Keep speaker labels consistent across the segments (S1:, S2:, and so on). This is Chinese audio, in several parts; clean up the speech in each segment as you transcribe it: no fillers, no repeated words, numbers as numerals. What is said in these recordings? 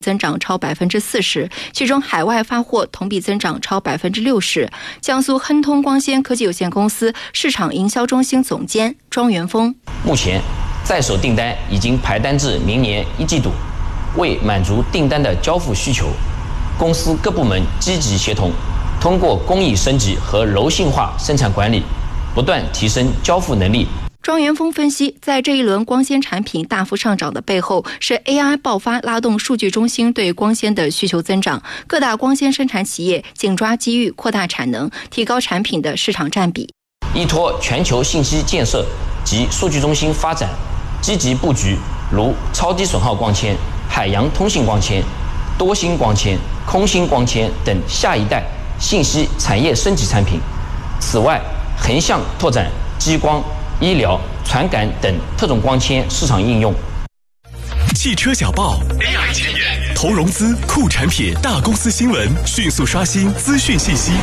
S1: 增长超 40%， 其中海外发货同比增长超 60%。 江苏亨通光纤科技有限公司市场营销中心总监庄元峰：
S2: 目前在手订单已经排单至明年1季度，为满足订单的交付需求，公司各部门积极协同，通过工艺升级和柔性化生产管理，不断提升交付能力。
S1: 庄元峰分析，在这一轮光纤产品大幅上涨的背后，是 AI 爆发拉动数据中心对光纤的需求增长，各大光纤生产企业紧抓机遇，扩大产能，提高产品的市场占比。
S2: 依托全球信息建设及数据中心发展，积极布局如超低损耗光纤、海洋通信光纤、多芯光纤、空芯光纤等下一代信息产业升级产品。此外，横向拓展激光、医疗、传感等特种光纤市场应用。
S3: 汽车小报 AI 前沿，投融资、酷产品、大公司新闻，迅速刷新资讯信息。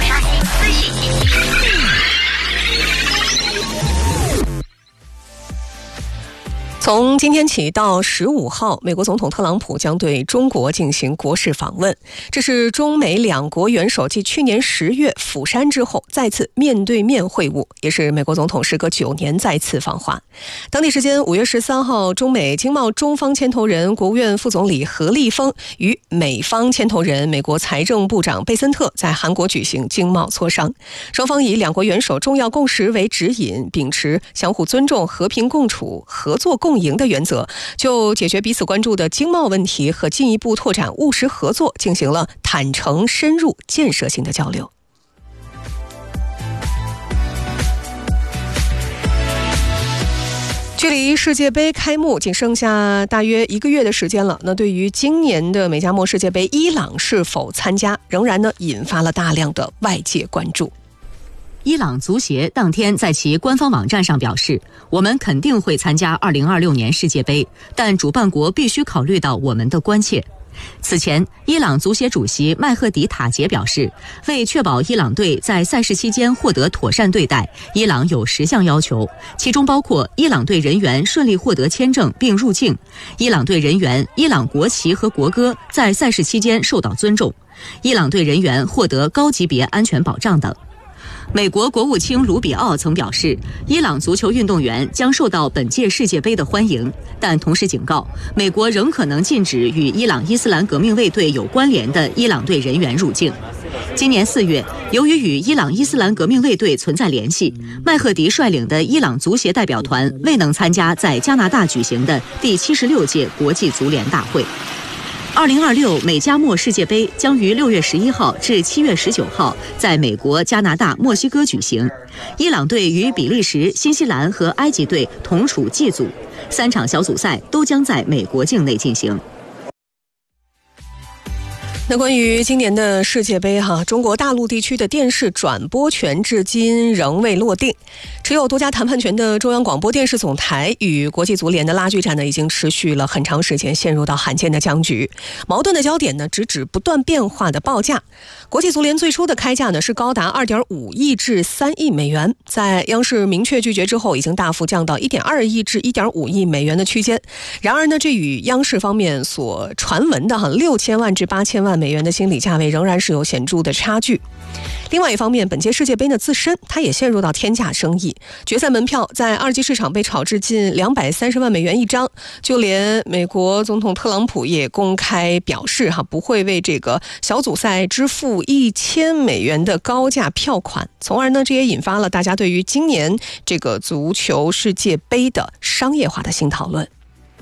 S4: 从今天起到15号，美国总统特朗普将对中国进行国事访问。这是中美两国元首继去年10月釜山之后再次面对面会晤，也是美国总统时隔9年再次访华。当地时间5月13号，中美经贸中方牵头人国务院副总理何立峰与美方牵头人美国财政部长贝森特在韩国举行经贸磋商，双方以两国元首重要共识为指引，秉持相互尊重、和平共处、合作共赢的原则，就解决彼此关注的经贸问题和进一步拓展务实合作进行了坦诚、深入、建设性的交流。距离世界杯开幕仅剩下大约1个月的时间了，那对于今年的美加墨世界杯，伊朗是否参加仍然引发了大量的外界关注。
S5: 伊朗足协当天在其官方网站上表示，我们肯定会参加2026年世界杯，但主办国必须考虑到我们的关切。此前，伊朗足协主席麦赫迪塔杰表示，为确保伊朗队在赛事期间获得妥善对待，伊朗有10项要求，其中包括伊朗队人员顺利获得签证并入境，伊朗队人员伊朗国旗和国歌在赛事期间受到尊重，伊朗队人员获得高级别安全保障等。美国国务卿卢比奥曾表示，伊朗足球运动员将受到本届世界杯的欢迎，但同时警告，美国仍可能禁止与伊朗伊斯兰革命卫队有关联的伊朗队人员入境。今年4月，由于与伊朗伊斯兰革命卫队存在联系，麦赫迪率领的伊朗足协代表团未能参加在加拿大举行的第76届国际足联大会。2026美加墨世界杯将于6月11号至7月19号在美国、加拿大、墨西哥举行。伊朗队与比利时、新西兰和埃及队同处 G 组，3场小组赛都将在美国境内进行。
S4: 那关于今年的世界杯中国大陆地区的电视转播权至今仍未落定，持有独家谈判权的中央广播电视总台与国际足联的拉锯战呢，已经持续了很长时间，陷入到罕见的僵局。矛盾的焦点呢，直指不断变化的报价。国际足联最初的开价呢是高达 2.5 亿至3亿美元，在央视明确拒绝之后，已经大幅降到 1.2 亿至 1.5 亿美元的区间。然而呢，这与央视方面所传闻的6000万至8000万美元的心理价位仍然是有显著的差距。另外一方面，本届世界杯呢自身它也陷入到天价生意，决赛门票在二级市场被炒至近230万美元一张，就连美国总统特朗普也公开表示不会为这个小组赛支付1000美元的高价票款，从而呢这也引发了大家对于今年这个足球世界杯的商业化的新讨论。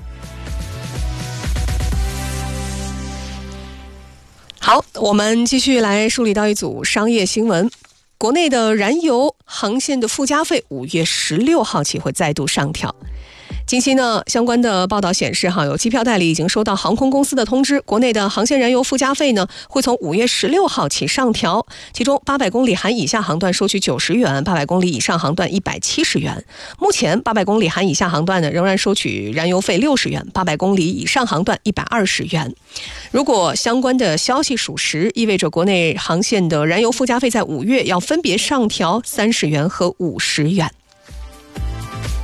S4: 好，我们继续来梳理到一组商业新闻。国内的燃油航线的附加费5月16号起会再度上调。近期呢，相关的报道显示有机票代理已经收到航空公司的通知，国内的航线燃油附加费呢会从5月16号起上调，其中800公里含以下航段收取90元，800公里以上航段170元。目前800公里含以下航段呢仍然收取燃油费60元，800公里以上航段120元。如果相关的消息属实，意味着国内航线的燃油附加费在5月要分别上调30元和50元。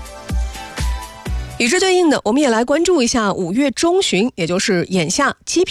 S4: 与之对应的，我们也来关注一下5月中旬，也就是眼下机票